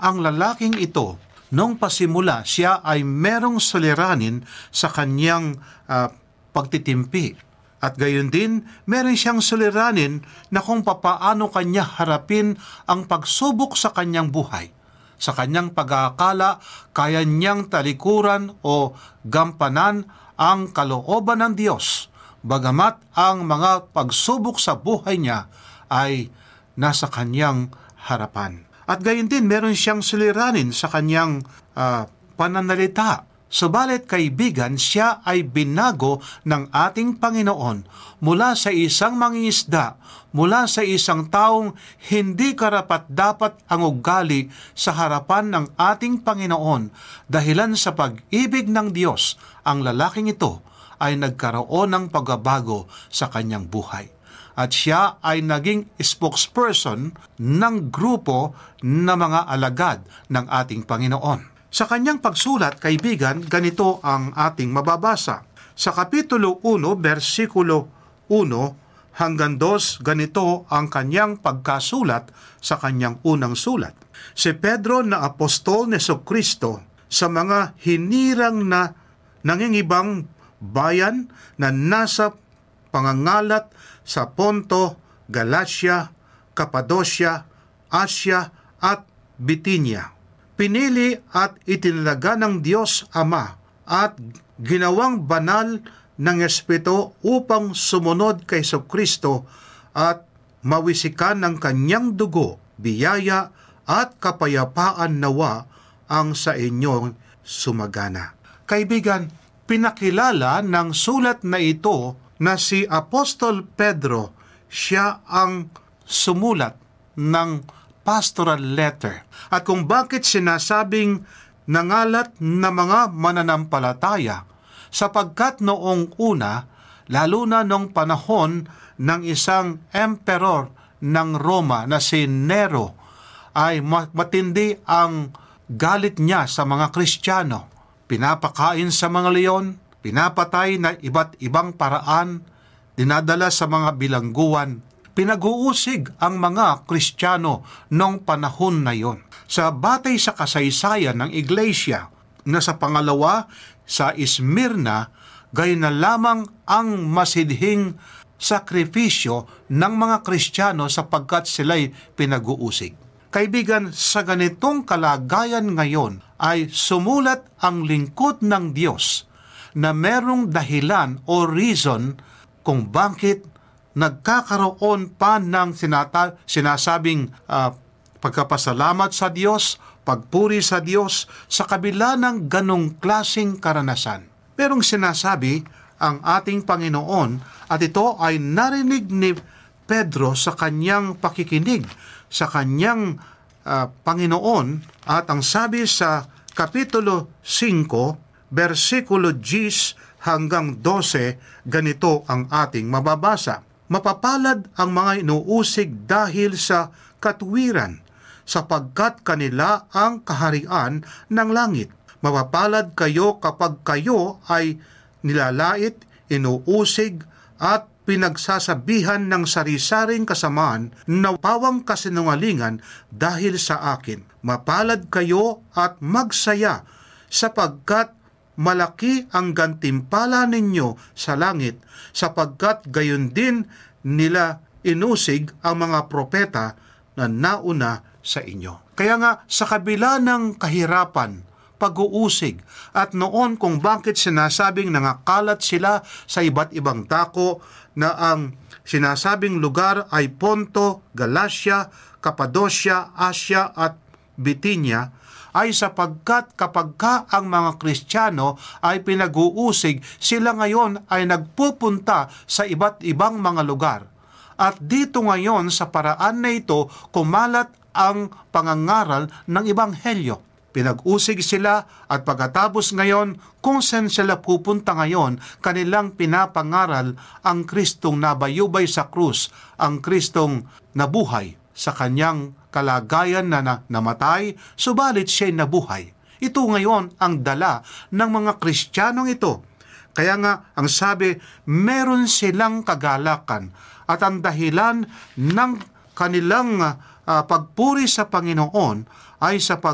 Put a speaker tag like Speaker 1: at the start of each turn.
Speaker 1: ang lalaking ito, nung pasimula, siya ay merong suliranin sa kanyang pagtitimpi. At gayon din, meron siyang suliranin na kung papaano kanya harapin ang pagsubok sa kanyang buhay. Sa kanyang pag-aakala, kaya niyang talikuran o gampanan ang kalooban ng Diyos, bagamat ang mga pagsubok sa buhay niya ay nasa kanyang harapan. At gayon din, meron siyang suliranin sa kanyang pananalita. Subalit kaibigan, siya ay binago ng ating Panginoon mula sa isang mangingisda, mula sa isang taong hindi karapat-dapat ang ugali sa harapan ng ating Panginoon. Dahilan sa pag-ibig ng Diyos, ang lalaking ito ay nagkaroon ng pagbabago sa kanyang buhay. At siya ay naging spokesperson ng grupo na mga alagad ng ating Panginoon. Sa kanyang pagsulat, kaibigan, ganito ang ating mababasa. Sa Kapitulo 1, versikulo 1 hanggang 2, ganito ang kanyang pagkasulat sa kanyang unang sulat. Si Pedro na apostol ni Jesucristo sa mga hinirang na nangingibang bayan na nasa pangangalat sa Ponto, Galacia, Cappadocia, Asia at Bithynia. Pinili at itinalaga ng Diyos Ama at ginawang banal ng Espiritu upang sumunod kay Jesucristo at mawisikan ng kanyang dugo, biyaya at kapayapaan nawa ang sa inyong sumagana. Kaibigan, pinakilala ng sulat na ito na si Apostol Pedro, siya ang sumulat ng pastoral letter. At kung bakit sinasabing nangalat na mga mananampalataya, sapagkat noong una, lalo na noong panahon ng isang emperor ng Roma na si Nero, ay matindi ang galit niya sa mga Kristiyano. Pinapakain sa mga leon, pinapatay na iba't ibang paraan, dinadala sa mga bilangguan. Pinag-uusig ang mga Kristiyano noong panahon na yon. Sa batay sa kasaysayan ng Iglesia na sa pangalawa sa Smyrna, gayon na lamang ang masidhing sakripisyo ng mga Kristiyano sapagkat sila'y pinag-uusig. Kaibigan, sa ganitong kalagayan ngayon ay sumulat ang lingkod ng Diyos na merong dahilan o reason kung bakit nagkakaroon pa ng sinasabing pagkapasalamat sa Diyos, pagpuri sa Diyos sa kabila ng ganong klaseng karanasan. Merong sinasabi ang ating Panginoon at ito ay narinig ni Pedro sa kanyang pakikinig sa kanyang Panginoon, at ang sabi sa Kapitulo 5, versikulo 10 hanggang 12, ganito ang ating mababasa. Mapapalad ang mga inuusig dahil sa katuwiran, sapagkat kanila ang kaharian ng langit. Mapapalad kayo kapag kayo ay nilalait, inuusig at pinagsasabihan ng sari-saring kasamaan na pawang kasinungalingan dahil sa akin. Mapalad kayo at magsaya, sapagkat malaki ang gantimpala ninyo sa langit, sapagkat gayon din nila inusig ang mga propeta na nauna sa inyo. Kaya nga, sa kabila ng kahirapan, pag-uusig, at noon kung bakit sinasabing nangakalat sila sa iba't ibang dako na ang sinasabing lugar ay Ponto, Galacia, Cappadocia, Asia at Bithynia, ay sapagkat kapag ang mga Kristiyano ay pinag-uusig, sila ngayon ay nagpupunta sa iba't ibang mga lugar. At dito ngayon sa paraan na ito, kumalat ang pangangaral ng Ebanghelyo. Pinag-usig sila at pagkatapos ngayon, kung saan sila pupunta ngayon, kanilang pinapangaral ang Kristong nabayubay sa krus, ang Kristong nabuhay sa kanyang kalagayan na namatay, subalit siya'y nabuhay. Ito ngayon ang dala ng mga Kristiyanong ito. Kaya nga, ang sabi, meron silang kagalakan at ang dahilan ng kanilang pagpuri sa Panginoon ay sa